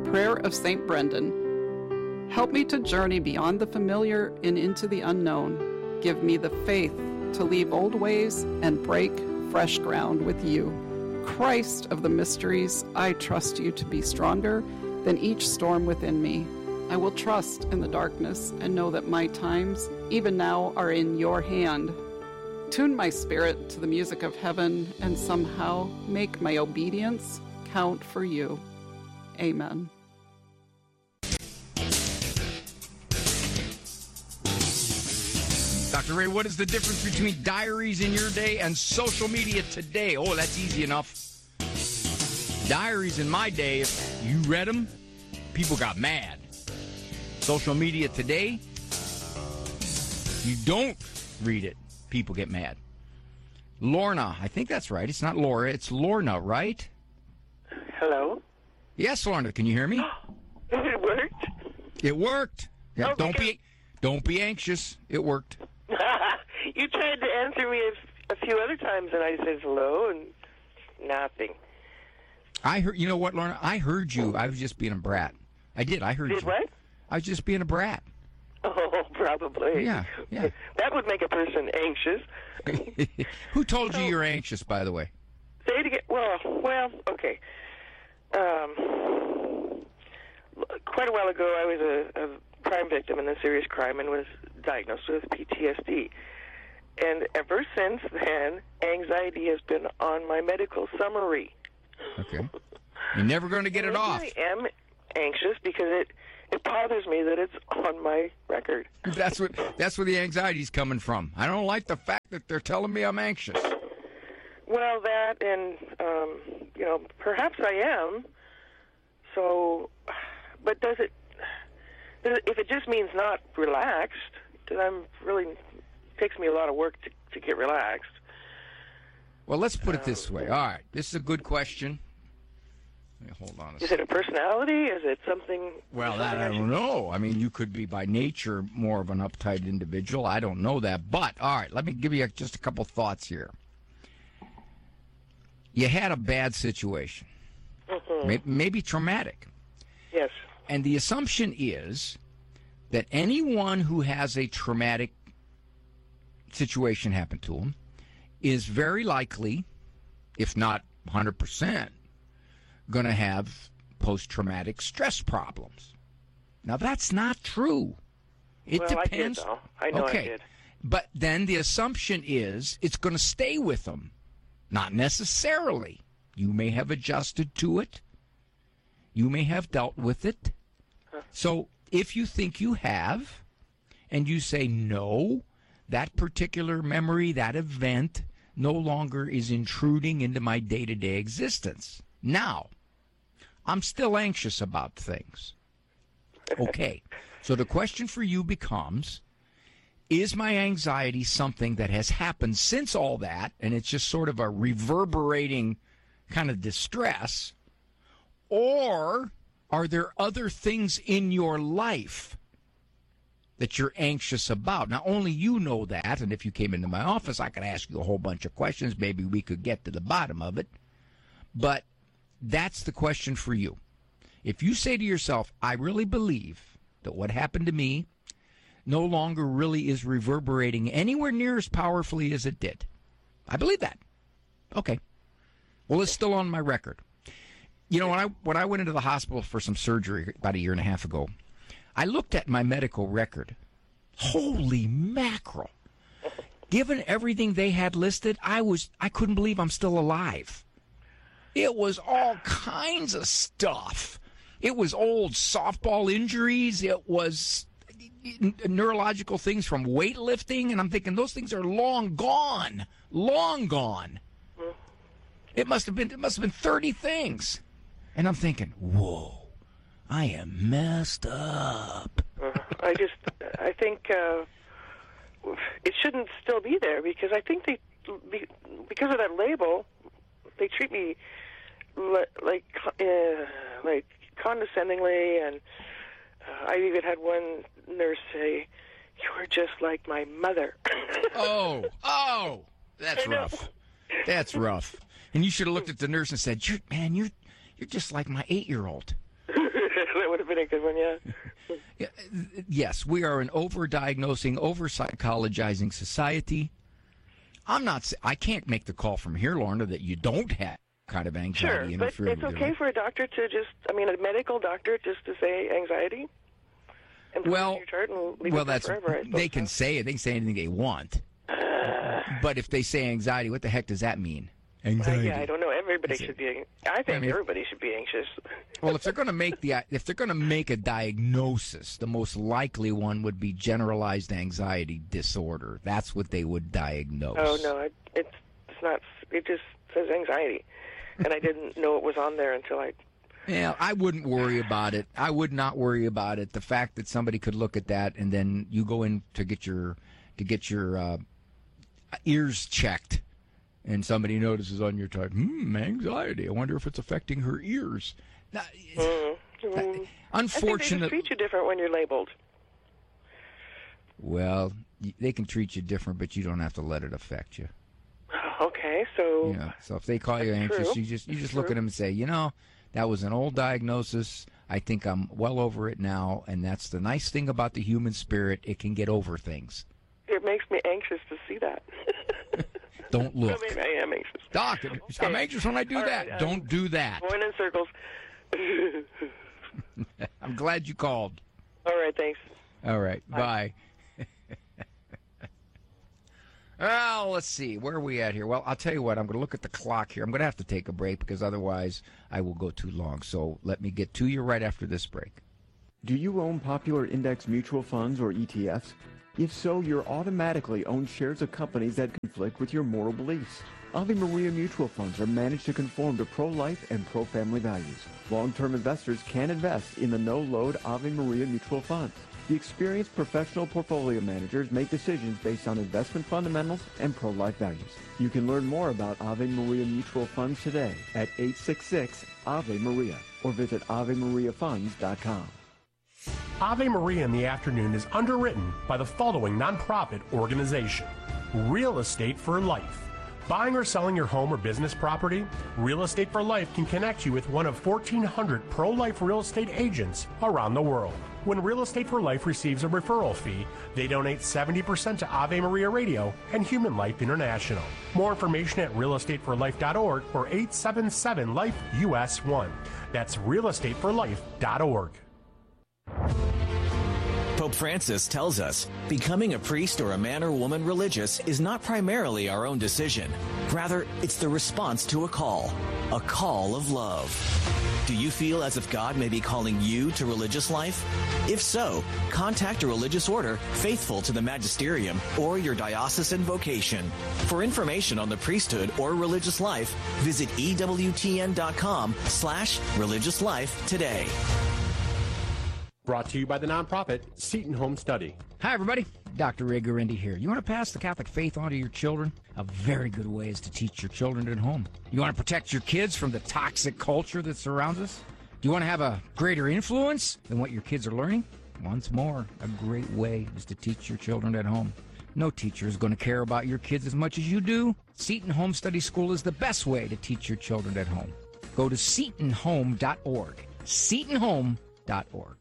Prayer of St. Brendan. Help me to journey beyond the familiar and into the unknown. Give me the faith to leave old ways and break fresh ground with you. Christ of the mysteries, I trust you to be stronger than each storm within me. I will trust in the darkness and know that my times, even now, are in your hand. Tune my spirit to the music of heaven and somehow make my obedience count for you. Amen. Dr. Ray, what is the difference between diaries in your day and social media today? Oh, that's easy enough. Diaries in my day, if you read them, people got mad. Social media today, you don't read it, people get mad. Lorna, I think that's right. It's not Laura, it's Lorna, right? Hello? Yes, Lorna, can you hear me? It worked? It worked. Yeah, Oh, don't be anxious. It worked. You tried to answer me a few other times, and I said hello, and nothing. I heard. You know what, Lorna? I heard you. I was just being a brat. I did. I heard you. Did what? I was just being a brat. Oh, probably. Yeah. That would make a person anxious. Who told you you're anxious, by the way? Say it again. Well, okay. Quite a while ago, I was a crime victim in a serious crime and was diagnosed with PTSD. And ever since then, anxiety has been on my medical summary. Okay. You're never going to get it off. I am anxious because it bothers me that it's on my record. That's where the anxiety's coming from. I don't like the fact that they're telling me I'm anxious. Well, that and, perhaps I am. So, but if it just means not relaxed, then takes me a lot of work to get relaxed. Well, let's put it this way. All right, this is a good question. Let me hold on a second. Is it a personality? Is it something? Well, that I don't know. I mean, you could be by nature more of an uptight individual. I don't know that. But, all right, let me give you just a couple thoughts here. You had a bad situation, maybe traumatic. Yes. And the assumption is that anyone who has a traumatic situation happen to them is very likely, if not 100%, going to have post-traumatic stress problems. Now, that's not true. It depends. I did, though. I know okay. I did. But then the assumption is it's going to stay with them. Not necessarily. You may have adjusted to it. You may have dealt with it. So if you think you have, and you say, no, that particular memory, that event, no longer is intruding into my day-to-day existence. Now, I'm still anxious about things. Okay, so the question for you becomes, is my anxiety something that has happened since all that, and it's just sort of a reverberating kind of distress, or are there other things in your life that you're anxious about? Now, only you know that, and if you came into my office, I could ask you a whole bunch of questions. Maybe we could get to the bottom of it. But that's the question for you. If you say to yourself, I really believe that what happened to me no longer really is reverberating anywhere near as powerfully as it did. I believe that. Okay. Well, it's still on my record. You know, when I went into the hospital for some surgery about a year and a half ago, I looked at my medical record. Holy mackerel. Given everything they had listed, I couldn't believe I'm still alive. It was all kinds of stuff. It was old softball injuries. It was neurological things from weightlifting, and I'm thinking those things are long gone. Long gone. It must have been 30 things. And I'm thinking, whoa, I am messed up. I think it shouldn't still be there because I think because of that label, they treat me like condescendingly, and I even had one nurse say, "You're just like my mother." Oh, that's rough. That's rough. And you should have looked at the nurse and said, "You're just like my 8-year-old." that would have been a good one, yeah. Yes, we are an over-diagnosing, over-psychologizing society. I can't make the call from here, Lorna, that you don't have kind of anxiety. Sure, but it's okay for a doctor to a medical doctor just to say anxiety? And put it in your chart and leave it forever, they can say it. They can say anything they want. But if they say anxiety, what the heck does that mean? Anxiety. Yeah, I don't know. Everybody should be. I think everybody should be anxious. Well, if they're going to make a diagnosis, the most likely one would be generalized anxiety disorder. That's what they would diagnose. Oh no, it's not. It just says anxiety, and I didn't know it was on there until I. Yeah, I wouldn't worry about it. I would not worry about it. The fact that somebody could look at that and then you go in to get your ears checked. And somebody notices on your type, anxiety. I wonder if it's affecting her ears. Now, unfortunately, I think they just treat you different when you're labeled. Well, they can treat you different, but you don't have to let it affect you. Okay, so so if they call you anxious, true. you just look at them and say, that was an old diagnosis. I think I'm well over it now, and that's the nice thing about the human spirit. It can get over things. It makes me anxious to see that. Don't look. So maybe I am anxious. Doc, okay. I'm anxious when I do that. Right, don't do that. Going in circles. I'm glad you called. All right, thanks. All right, bye. Well, let's see. Where are we at here? Well, I'll tell you what. I'm going to look at the clock here. I'm going to have to take a break because otherwise I will go too long. So let me get to you right after this break. Do you own popular index mutual funds or ETFs? If so, you're automatically own shares of companies that conflict with your moral beliefs. Ave Maria mutual funds are managed to conform to pro-life and pro-family values. Long-term investors can invest in the no-load Ave Maria mutual funds. The experienced professional portfolio managers make decisions based on investment fundamentals and pro-life values. You can learn more about Ave Maria mutual funds today at 866-AVE-MARIA or visit AveMariaFunds.com. Ave Maria in the Afternoon is underwritten by the following nonprofit organization: Real Estate for Life. Buying or selling your home or business property? Real Estate for Life can connect you with one of 1,400 pro-life real estate agents around the world. When Real Estate for Life receives a referral fee, they donate 70% to Ave Maria Radio and Human Life International. More information at realestateforlife.org or 877-LIFE-US1. That's realestateforlife.org. Pope Francis tells us becoming a priest or a man or woman religious is not primarily our own decision. Rather, it's the response to a call of love. Do you feel as if God may be calling you to religious life? If so, contact a religious order faithful to the magisterium or your diocesan vocation. For information on the priesthood or religious life, visit EWTN.com/religious life today. Brought to you by the nonprofit Seton Home Study. Hi, everybody. Dr. Ray Guarendi here. You want to pass the Catholic faith on to your children? A very good way is to teach your children at home. You want to protect your kids from the toxic culture that surrounds us? Do you want to have a greater influence than what your kids are learning? Once more, a great way is to teach your children at home. No teacher is going to care about your kids as much as you do. Seton Home Study School is the best way to teach your children at home. Go to setonhome.org. setonhome.org.